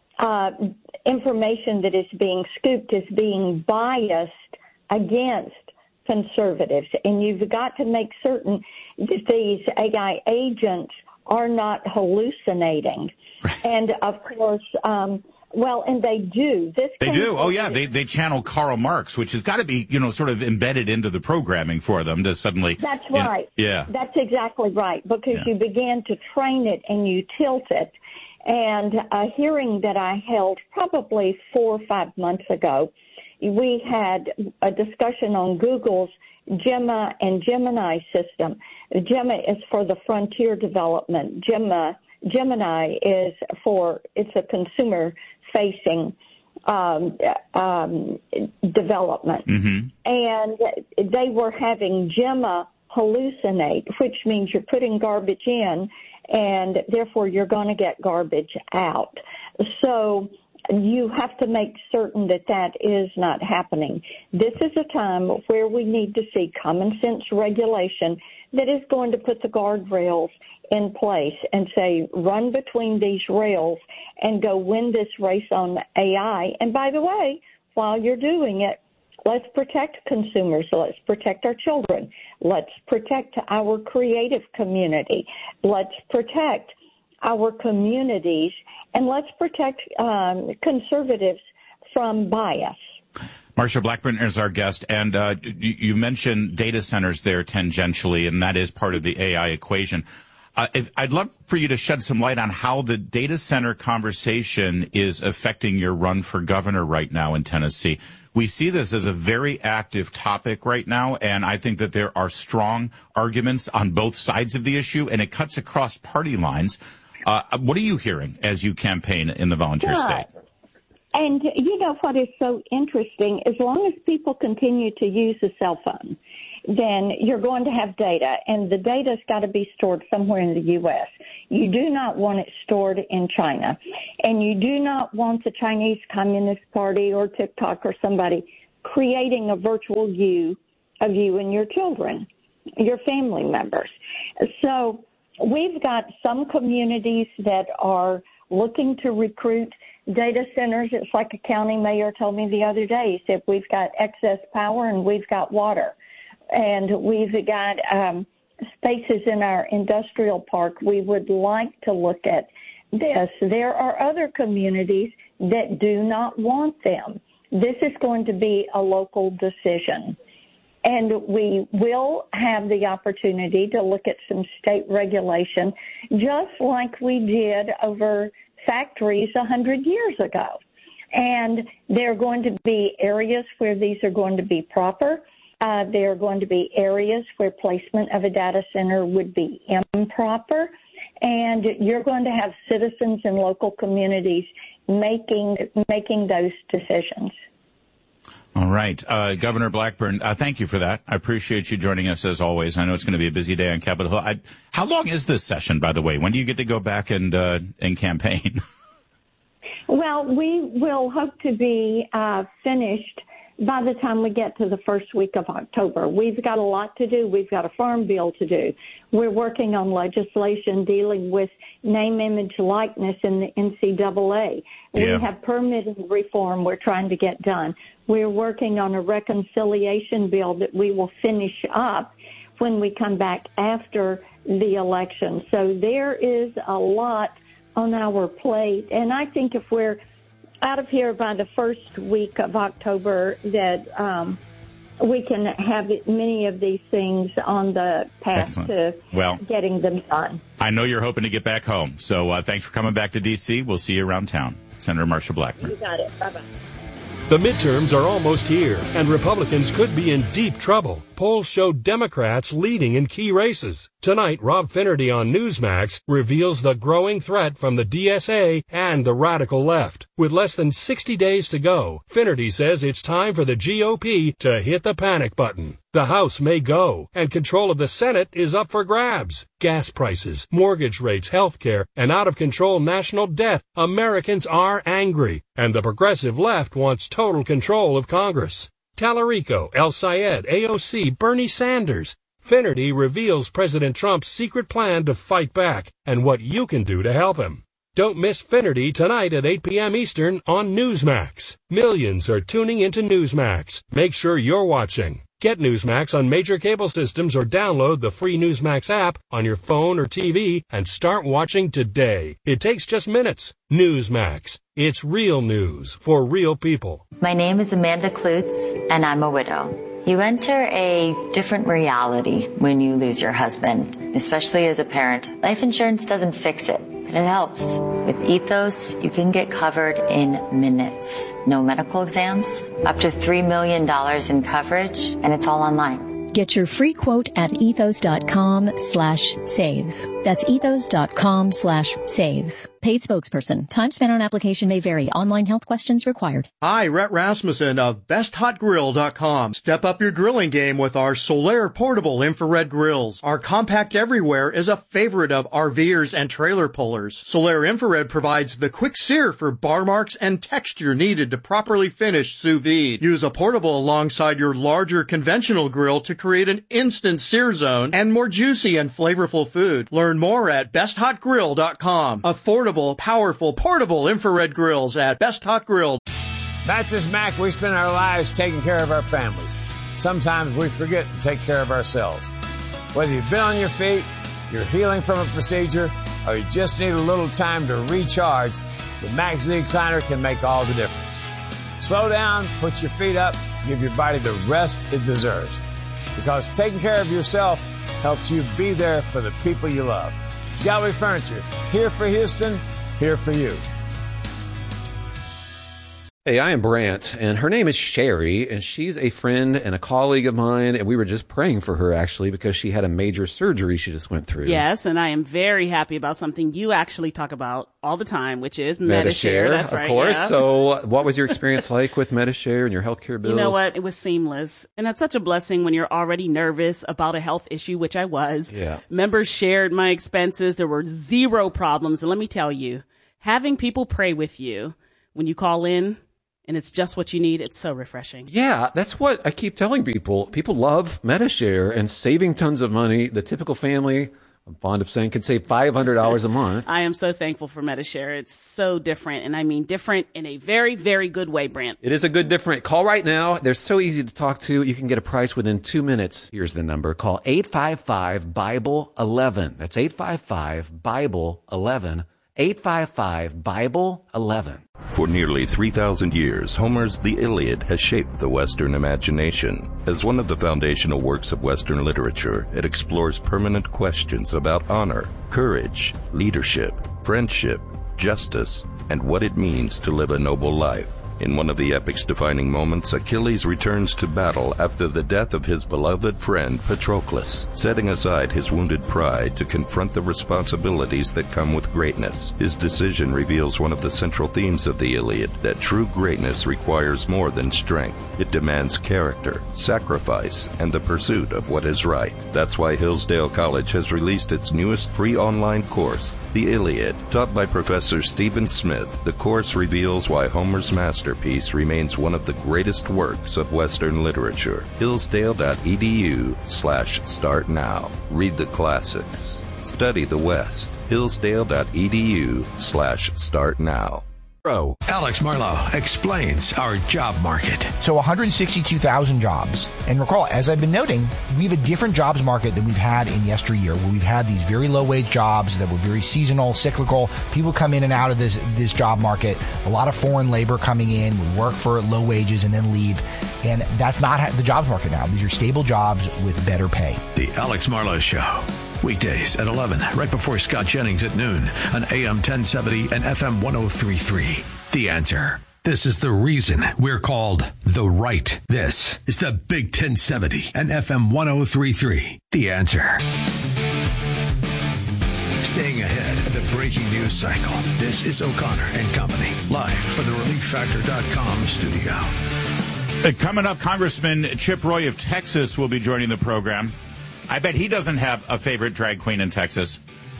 information that is being scooped is being biased against conservatives. And you've got to make certain that these AI agents are not hallucinating. And, of course, and they do. They do. Oh, yeah. They channel Karl Marx, which has got to be, sort of embedded into the programming for them to suddenly. That's right. Yeah. That's exactly right, because you begin to train it and you tilt it. And a hearing that I held probably 4 or 5 months ago, we had a discussion on Google's Gemma and Gemini system. Gemma is for the frontier development. Gemini is it's a consumer-facing development. Mm-hmm. And they were having Gemma hallucinate, which means you're putting garbage in, and therefore you're going to get garbage out. So you have to make certain that that is not happening. This is a time where we need to see common sense regulation that is going to put the guardrails in place and say, run between these rails and go win this race on AI. And by the way, while you're doing it, let's protect consumers. Let's protect our children. Let's protect our creative community. Let's protect our communities, and let's protect conservatives from bias. Marsha Blackburn is our guest, and you mentioned data centers there tangentially, and that is part of the AI equation. I'd love for you to shed some light on how the data center conversation is affecting your run for governor right now in Tennessee. We see this as a very active topic right now, and I think that there are strong arguments on both sides of the issue, and it cuts across party lines. What are you hearing as you campaign in the volunteer state? And you know what is so interesting? As long as people continue to use a cell phone, then you're going to have data, and the data's got to be stored somewhere in the U.S. You do not want it stored in China, and you do not want the Chinese Communist Party or TikTok or somebody creating a virtual view of you and your children, your family members. So we've got some communities that are looking to recruit data centers. It's like a county mayor told me the other day. He said, we've got excess power and we've got water. And we've got spaces in our industrial park. We would like to look at this. There are other communities that do not want them. This is going to be a local decision. And we will have the opportunity to look at some state regulation, just like we did over factories 100 years ago. And there are going to be areas where these are going to be proper. There are going to be areas where placement of a data center would be improper. And you're going to have citizens in local communities making those decisions. All right. Governor Blackburn, thank you for that. I appreciate you joining us as always. I know it's going to be a busy day on Capitol Hill. How long is this session, by the way? When do you get to go back and campaign? Well, we will hope to be finished by the time we get to the first week of October. We've got a lot to do. We've got a farm bill to do. We're working on legislation dealing with name, image, likeness in the NCAA. Yeah. We have permitting reform we're trying to get done. We're working on a reconciliation bill that we will finish up when we come back after the election. So there is a lot on our plate. And I think if we're out of here by the first week of October, that we can have many of these things on the path to getting them done. I know you're hoping to get back home. So thanks for coming back to D.C. We'll see you around town. Senator Marsha Blackburn. You got it. Bye-bye. The midterms are almost here, and Republicans could be in deep trouble. Polls show Democrats leading in key races. Tonight, Rob Finnerty on Newsmax reveals the growing threat from the DSA and the radical left. With less than 60 days to go, Finnerty says it's time for the GOP to hit the panic button. The House may go, and control of the Senate is up for grabs. Gas prices, mortgage rates, health care, and out-of-control national debt. Americans are angry, and the progressive left wants total control of Congress. Tallarico, El Sayed, AOC, Bernie Sanders. Finnerty reveals President Trump's secret plan to fight back and what you can do to help him. Don't miss Finnerty tonight at 8 p.m. Eastern on Newsmax. Millions are tuning into Newsmax. Make sure you're watching. Get Newsmax on major cable systems or download the free Newsmax app on your phone or TV and start watching today. It takes just minutes. Newsmax. It's real news for real people. My name is Amanda Klutz, and I'm a widow. You enter a different reality when you lose your husband, especially as a parent. Life insurance doesn't fix it, but it helps. With Ethos, you can get covered in minutes. No medical exams, up to $3 million in coverage, and it's all online. Get your free quote at ethos.com/save. That's ethos.com/save. Paid spokesperson. Time spent on application may vary. Online health questions required. Hi, Rhett Rasmussen of BestHotGrill.com. Step up your grilling game with our Solaire portable infrared grills. Our compact everywhere is a favorite of RVers and trailer pullers. Solaire infrared provides the quick sear for bar marks and texture needed to properly finish sous vide. Use a portable alongside your larger conventional grill to create an instant sear zone and more juicy and flavorful food. Learn more at BestHotGrill.com. Affordable, powerful, portable infrared grills at Best Hot Grill. Mattress Mac, we spend our lives taking care of our families. Sometimes we forget to take care of ourselves. Whether you've been on your feet, you're healing from a procedure, or you just need a little time to recharge, the Mac Z Recliner can make all the difference. Slow down, put your feet up, give your body the rest it deserves. Because taking care of yourself helps you be there for the people you love. Gallery Furniture, here for Houston, here for you. Hey, I am Brant, and her name is Sherry, and she's a friend and a colleague of mine, and we were just praying for her, actually, because she had a major surgery she just went through. Yes, and I am very happy about something you actually talk about all the time, which is Medi-Share. That's right, of course. Yeah. So what was your experience like with Medi-Share and your healthcare bills? You know what? It was seamless. And that's such a blessing when you're already nervous about a health issue, which I was. Yeah. Members shared my expenses. There were zero problems. And let me tell you, having people pray with you when you call in, and it's just what you need, it's so refreshing. Yeah, that's what I keep telling people. People love Medi-Share and saving tons of money. The typical family, I'm fond of saying, can save $500 a month. I am so thankful for Medi-Share. It's so different, and I mean different in a very, very good way, Brant. It is a good different. Call right now. They're so easy to talk to. You can get a price within 2 minutes. Here's the number. Call 855-BIBLE-11. That's 855-BIBLE-11. 855-BIBLE-11. For nearly 3,000 years, Homer's The Iliad has shaped the Western imagination. As one of the foundational works of Western literature, it explores permanent questions about honor, courage, leadership, friendship, justice, and what it means to live a noble life. In one of the epic's defining moments, Achilles returns to battle after the death of his beloved friend Patroclus, setting aside his wounded pride to confront the responsibilities that come with greatness. His decision reveals one of the central themes of the Iliad, that true greatness requires more than strength. It demands character, sacrifice, and the pursuit of what is right. That's why Hillsdale College has released its newest free online course, The Iliad. Taught by Professor Stephen Smith, the course reveals why Homer's masterpiece remains one of the greatest works of Western literature. Hillsdale.edu/start now. Read the classics. Study the West. Hillsdale.edu/start now. Alex Marlowe explains our job market. So 162,000 jobs. And recall, as I've been noting, we have a different jobs market than we've had in yesteryear, where we've had these very low-wage jobs that were very seasonal, cyclical. People come in and out of this job market. A lot of foreign labor coming in, would work for low wages and then leave. And that's not the jobs market now. These are stable jobs with better pay. The Alex Marlowe Show. Weekdays at 11, right before Scott Jennings at noon on AM 1070 and FM 1033. The Answer. This is the reason we're called The Right. This is the Big 1070 and FM 1033. The Answer. Staying ahead of the breaking news cycle. This is O'Connor and Company, live from the ReliefFactor.com studio. Coming up, Congressman Chip Roy of Texas will be joining the program. I bet he doesn't have a favorite drag queen in Texas.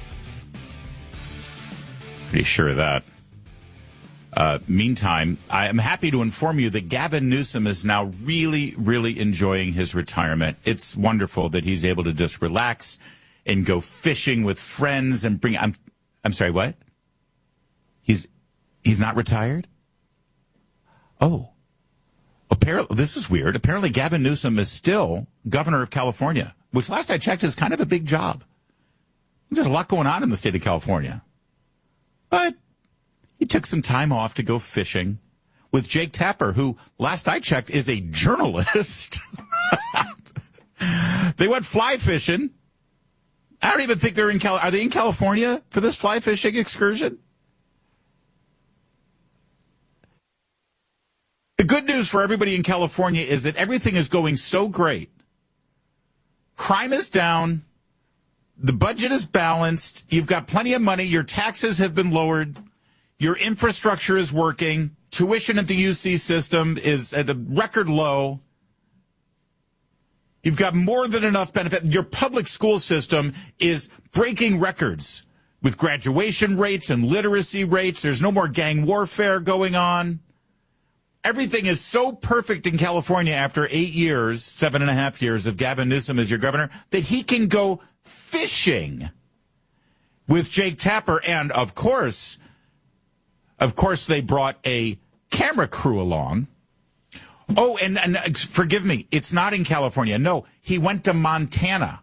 Pretty sure of that. Meantime, I am happy to inform you that Gavin Newsom is now really, really enjoying his retirement. It's wonderful that he's able to just relax and go fishing with friends and bring. I'm sorry, what? He's not retired? Oh. Apparently, this is weird. Apparently, Gavin Newsom is still governor of California, which last I checked is kind of a big job. There's a lot going on in the state of California. But he took some time off to go fishing with Jake Tapper, who last I checked is a journalist. They went fly fishing. I don't even think they're in Are they in California for this fly fishing excursion? The good news for everybody in California is that everything is going so great. Crime is down. The budget is balanced. You've got plenty of money. Your taxes have been lowered. Your infrastructure is working. Tuition at the UC system is at a record low. You've got more than enough benefit. Your public school system is breaking records with graduation rates and literacy rates. There's no more gang warfare going on. Everything is so perfect in California after 8 years, 7.5 years of Gavin Newsom as your governor, that he can go fishing with Jake Tapper. And of course, they brought a camera crew along. Oh, and forgive me, it's not in California. No, he went to Montana.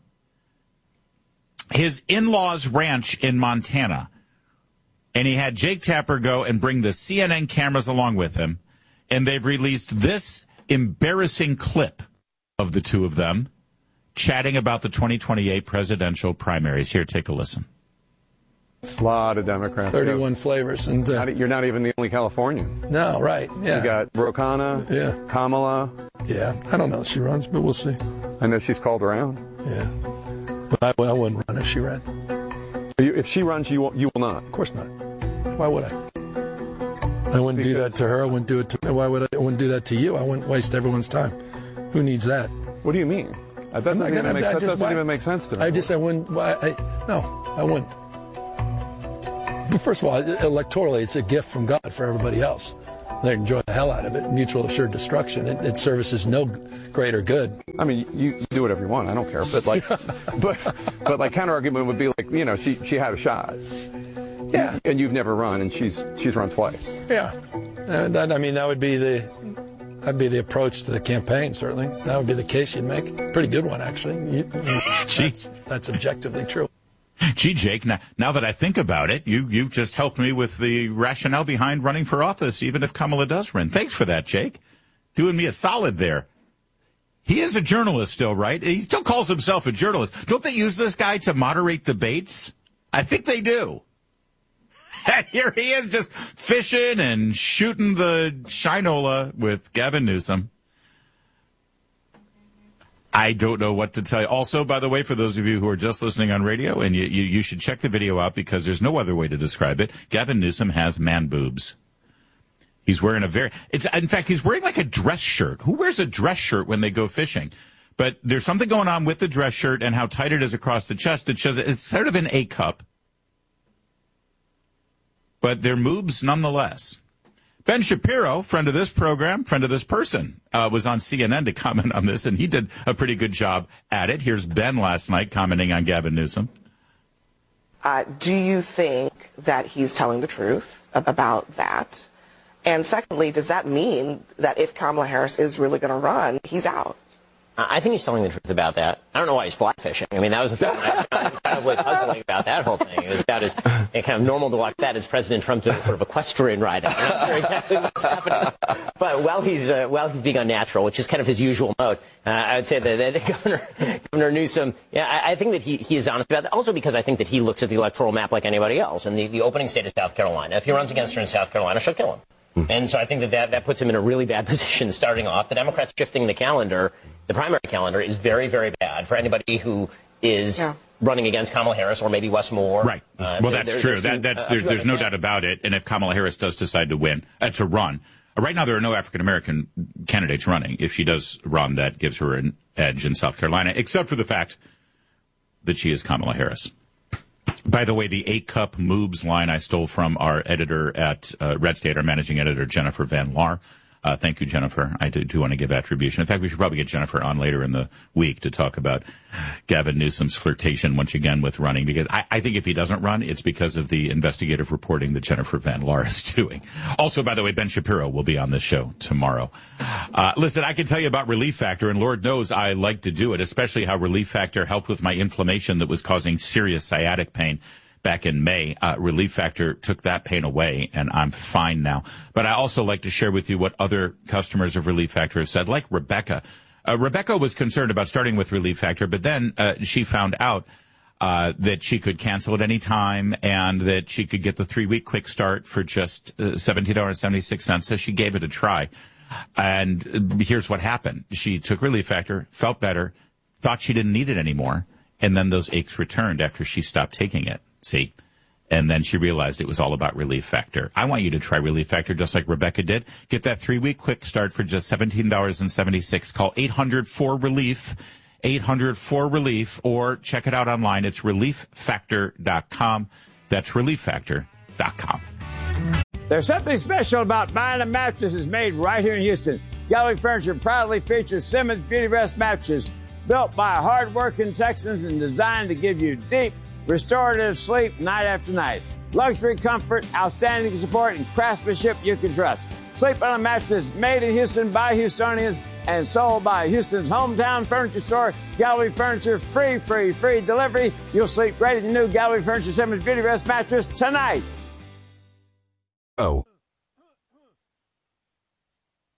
His in-laws' ranch in Montana. And he had Jake Tapper go and bring the CNN cameras along with him and they've released this embarrassing clip of the two of them chatting about the 2028 presidential primaries. Here, take a listen. It's a lot of Democrats. 31 flavors. And you're not even the only Californian. No, right. Yeah. You got Ro Khanna, yeah. Kamala. Yeah. I don't know if she runs, but we'll see. I know she's called around. Yeah. But I wouldn't run if she ran. If she runs, you will not? Of course not. Why would I? I wouldn't do that to her. I wouldn't do it to me. Why would I wouldn't do that to you? I wouldn't waste everyone's time. Who needs that? What do you mean? That doesn't even make sense to me. I wouldn't. No, I wouldn't. But first of all, electorally, it's a gift from God for everybody else. They enjoy the hell out of it. Mutual assured destruction. It services no greater good. I mean, you do whatever you want. I don't care. But like, but like counter argument would be like, she had a shot. Yeah. And you've never run, and she's run twice. Yeah. And that would be the approach to the campaign. Certainly, that would be the case you'd make. Pretty good one, actually. That's objectively true. Gee, Jake, now that I think about it, you've just helped me with the rationale behind running for office, even if Kamala does run. Thanks for that, Jake. Doing me a solid there. He is a journalist still, right? He still calls himself a journalist. Don't they use this guy to moderate debates? I think they do. And here he is just fishing and shooting the shinola with Gavin Newsom. I don't know what to tell you. Also, by the way, for those of you who are just listening on radio, and you should check the video out because there's no other way to describe it, Gavin Newsom has man boobs. He's wearing in fact, he's wearing like a dress shirt. Who wears a dress shirt when they go fishing? But there's something going on with the dress shirt and how tight it is across the chest that shows it's sort of an A cup. But they're moobs nonetheless. Ben Shapiro, friend of this program, friend of this person, was on CNN to comment on this, and he did a pretty good job at it. Here's Ben last night commenting on Gavin Newsom. Do you think that he's telling the truth about that? And secondly, does that mean that if Kamala Harris is really going to run, he's out? I think he's telling the truth about that. I don't know why he's fly fishing. I mean, that was the thing that kind of was puzzling about that whole thing. It was about as kind of normal to watch that as President Trump doing sort of equestrian riding. I'm not sure exactly what's happening. But while he's being unnatural, which is kind of his usual mode, I would say that Governor Newsom, I think that he is honest about that. Also because I think that he looks at the electoral map like anybody else. And the opening state is South Carolina. If he runs against her in South Carolina, she'll kill him. And so I think that puts him in a really bad position starting off. The Democrats shifting the calendar, the primary calendar, is very, very bad for anybody who is running against Kamala Harris or maybe Wes Moore. Right. Well, that's true. There's no doubt about it. And if Kamala Harris does decide to run, right now there are no African-American candidates running. If she does run, that gives her an edge in South Carolina, except for the fact that she is Kamala Harris. By the way, the 8-cup moobs line I stole from our editor at Red State, our managing editor, Jennifer Van Laar. Thank you, Jennifer. I do want to give attribution. In fact, we should probably get Jennifer on later in the week to talk about Gavin Newsom's flirtation once again with running, because I think if he doesn't run, it's because of the investigative reporting that Jennifer Van Laar is doing. Also, by the way, Ben Shapiro will be on this show tomorrow. Listen, I can tell you about Relief Factor, and Lord knows I like to do it, especially how Relief Factor helped with my inflammation that was causing serious sciatic pain. Back in May, Relief Factor took that pain away, and I'm fine now. But I also like to share with you what other customers of Relief Factor have said, like Rebecca. Rebecca was concerned about starting with Relief Factor, but then she found out that she could cancel at any time and that she could get the 3-week quick start for just $17.76, so she gave it a try. And here's what happened. She took Relief Factor, felt better, thought she didn't need it anymore, and then those aches returned after she stopped taking it. See? And then she realized it was all about Relief Factor. I want you to try Relief Factor just like Rebecca did. Get that 3-week quick start for just $17.76. Call 800-4RELIEF, 800-4RELIEF, or check it out online. It's ReliefFactor.com. That's ReliefFactor.com. There's something special about buying a mattress that's made right here in Houston. Gallery Furniture proudly features Simmons Beauty Rest mattresses built by hard-working Texans and designed to give you deep, restorative sleep night after night. Luxury comfort, outstanding support, and craftsmanship you can trust. Sleep on a mattress made in Houston by Houstonians and sold by Houston's hometown furniture store, Gallery Furniture. Free delivery. You'll sleep great in the new Gallery Furniture Simmons Beauty Rest mattress tonight. Oh.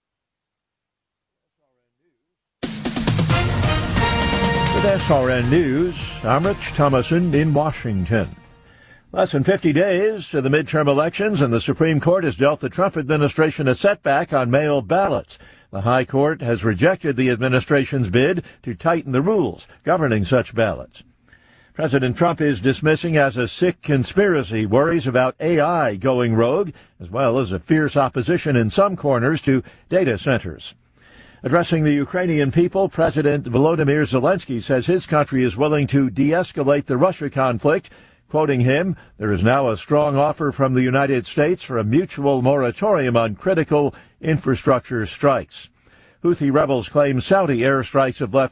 With SRN News, I'm Rich Thomason in Washington. Less than 50 days to the midterm elections, and the Supreme Court has dealt the Trump administration a setback on mail ballots. The High Court has rejected the administration's bid to tighten the rules governing such ballots. President Trump is dismissing as a sick conspiracy worries about AI going rogue, as well as a fierce opposition in some corners to data centers. Addressing the Ukrainian people, President Volodymyr Zelensky says his country is willing to de-escalate the Russia conflict. Quoting him, there is now a strong offer from the United States for a mutual moratorium on critical infrastructure strikes. Houthi rebels claim Saudi airstrikes have left